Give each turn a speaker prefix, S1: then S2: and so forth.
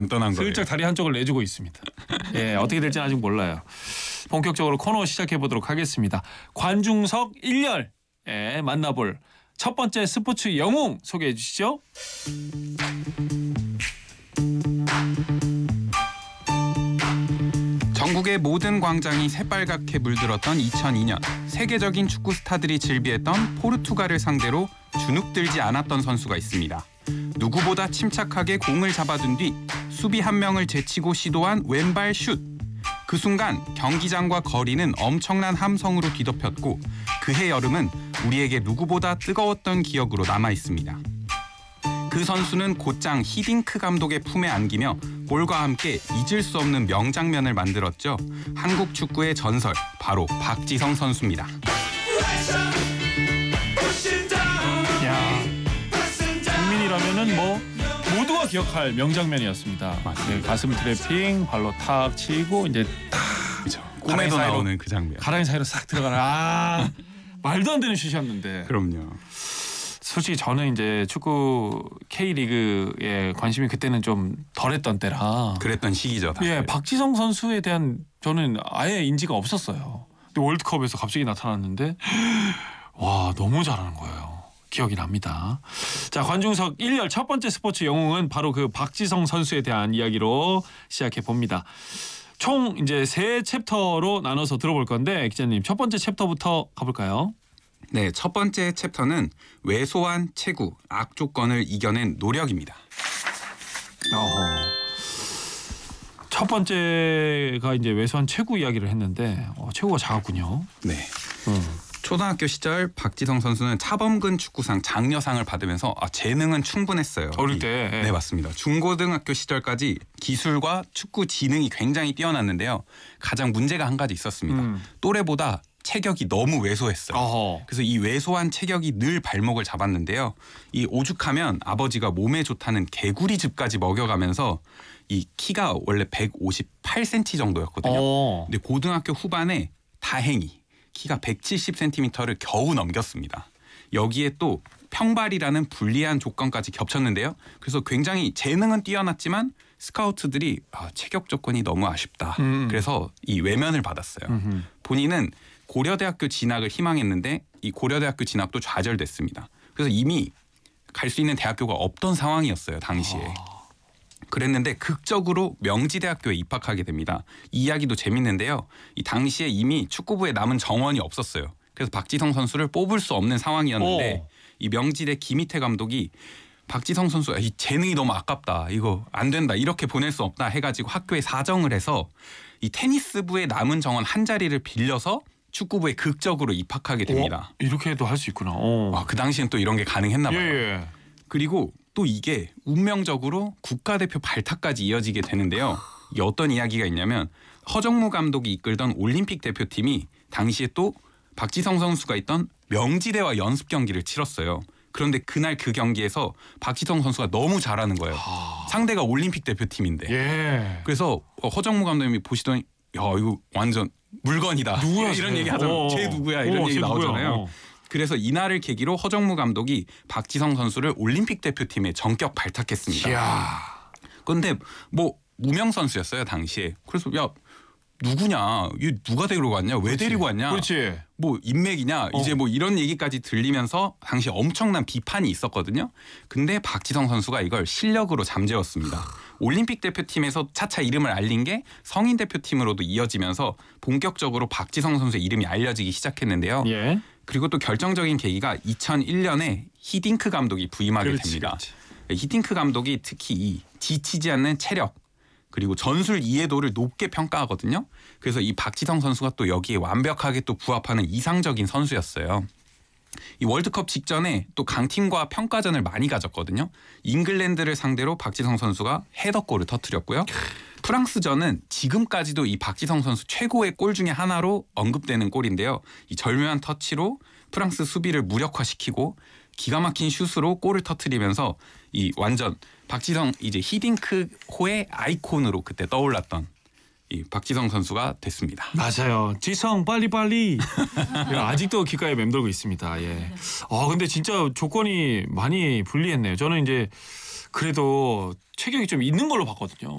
S1: 떠난 거예요.
S2: 슬쩍 다리 한쪽을 내주고 있습니다. 예, 어떻게 될지는 아직 몰라요. 본격적으로 코너 시작해 보도록 하겠습니다. 관중석 1열 만나볼 첫 번째 스포츠 영웅 소개해 주시죠.
S1: 전국의 모든 광장이 새빨갛게 물들었던 2002년 세계적인 축구 스타들이 즐비했던 포르투갈을 상대로 주눅들지 않았던 선수가 있습니다. 누구보다 침착하게 공을 잡아둔 뒤 수비 한 명을 제치고 시도한 왼발 슛. 그 순간 경기장과 거리는 엄청난 함성으로 뒤덮였고 그해 여름은 우리에게 누구보다 뜨거웠던 기억으로 남아있습니다. 그 선수는 곧장 히딩크 감독의 품에 안기며 골과 함께 잊을 수 없는 명장면을 만들었죠. 한국 축구의 전설, 바로 박지성 선수입니다.
S2: 야, 국민이라면은 뭐 모두가 기억할 명장면이었습니다. 네, 가슴 트래핑, 발로 탁 치고 이제 탁
S1: 꿈에도 나오는 그 장면.
S2: 가랑이 사이로 싹 들어가는 말도 안 되는 슛이었는데.
S1: 그럼요.
S2: 솔직히 저는 이제 축구 K리그에 관심이 그때는 좀 덜했던 때라.
S1: 그랬던 시기죠. 사실.
S2: 예, 박지성 선수에 대한 저는 아예 인지가 없었어요. 근데 월드컵에서 갑자기 나타났는데 와, 너무 잘하는 거예요. 기억이 납니다. 자, 관중석 1열 첫 번째 스포츠 영웅은 바로 그 박지성 선수에 대한 이야기로 시작해 봅니다. 총 이제 3챕터로 나눠서 들어볼 건데 기자님 첫 번째 챕터부터 가볼까요?
S1: 네, 첫 번째 챕터는 왜소한 체구, 악조건을 이겨낸 노력입니다.
S2: 첫 번째가 이제 왜소한 체구 이야기를 했는데 체구가 작았군요.
S1: 네. 초등학교 시절 박지성 선수는 차범근 축구상 장려상을 받으면서 재능은 충분했어요.
S2: 어릴 때.
S1: 네, 맞습니다. 중고등학교 시절까지 기술과 축구 지능이 굉장히 뛰어났는데요. 가장 문제가 한 가지 있었습니다. 또래보다 체격이 너무 왜소했어요. 그래서 이 왜소한 체격이 늘 발목을 잡았는데요. 이 오죽하면 아버지가 몸에 좋다는 개구리즙까지 먹여가면서 이 키가 원래 158cm 정도였거든요. 근데 고등학교 후반에 다행히 키가 170cm를 겨우 넘겼습니다. 여기에 또 평발이라는 불리한 조건까지 겹쳤는데요. 그래서 굉장히 재능은 뛰어났지만 스카우트들이 체격 조건이 너무 아쉽다. 그래서 이 외면을 받았어요. 본인은 고려대학교 진학을 희망했는데 이 고려대학교 진학도 좌절됐습니다. 그래서 이미 갈 수 있는 대학교가 없던 상황이었어요. 당시에. 그랬는데 극적으로 명지대학교에 입학하게 됩니다. 이 이야기도 재밌는데요. 이 당시에 이미 축구부에 남은 정원이 없었어요. 그래서 박지성 선수를 뽑을 수 없는 상황이었는데 이 명지대 김희태 감독이 박지성 선수 이 재능이 너무 아깝다. 이거 안 된다. 이렇게 보낼 수 없다 해가지고 학교에 사정을 해서 이 테니스부에 남은 정원 한 자리를 빌려서 축구부에 극적으로 입학하게 됩니다.
S2: 이렇게도 할 수 있구나.
S1: 그 당시엔 또 이런 게 가능했나 봐요.
S2: 예.
S1: 그리고 또 이게 운명적으로 국가대표 발탁까지 이어지게 되는데요. 이게 어떤 이야기가 있냐면 허정무 감독이 이끌던 올림픽 대표팀이 당시에 또 박지성 선수가 있던 명지대와 연습 경기를 치렀어요. 그런데 그날 그 경기에서 박지성 선수가 너무 잘하는 거예요. 상대가 올림픽 대표팀인데. 그래서 허정무 감독님이 보시더니 야, 이거 완전 물건이다.
S2: 누구야,
S1: 이런 얘기 하잖아요. 쟤 누구야 이런 얘기 나오잖아요. 그래서 이날을 계기로 허정무 감독이 박지성 선수를 올림픽 대표팀에 전격 발탁했습니다. 그런데 뭐 무명 선수였어요 당시에. 그래서 야 누구냐, 이 누가 데리고 왔냐, 왜 데리고 왔냐,
S2: 그렇지.
S1: 뭐 인맥이냐, 이제 뭐 이런 얘기까지 들리면서 당시 엄청난 비판이 있었거든요. 근데 박지성 선수가 이걸 실력으로 잠재웠습니다. 올림픽 대표팀에서 차차 이름을 알린 게 성인 대표팀으로도 이어지면서 본격적으로 박지성 선수의 이름이 알려지기 시작했는데요. 그리고 또 결정적인 계기가 2001년에 히딩크 감독이 부임하게 됩니다. 히딩크 감독이 특히 이 지치지 않는 체력 그리고 전술 이해도를 높게 평가하거든요. 그래서 이 박지성 선수가 또 여기에 완벽하게 또 부합하는 이상적인 선수였어요. 이 월드컵 직전에 또 강팀과 평가전을 많이 가졌거든요. 잉글랜드를 상대로 박지성 선수가 헤더골을 터뜨렸고요. 프랑스전은 지금까지도 이 박지성 선수 최고의 골 중에 하나로 언급되는 골인데요. 이 절묘한 터치로 프랑스 수비를 무력화시키고 기가 막힌 슛으로 골을 터뜨리면서 이 완전 박지성 이제 히딩크호의 아이콘으로 그때 떠올랐던 이 박지성 선수가 됐습니다.
S2: 맞아요. 지성 빨리빨리. 아직도 귓가에 맴돌고 있습니다. 근데 진짜 조건이 많이 불리했네요. 저는 이제 그래도 체격이 좀 있는 걸로 봤거든요.